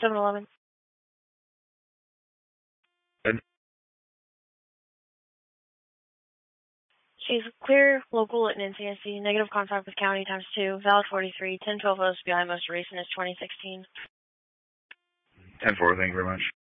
7-Eleven. Good. She's clear, local at NCSC, negative contact with county ×2, valid 43, 1012 OSBI, most recent is 2016. 10-4, thank you very much.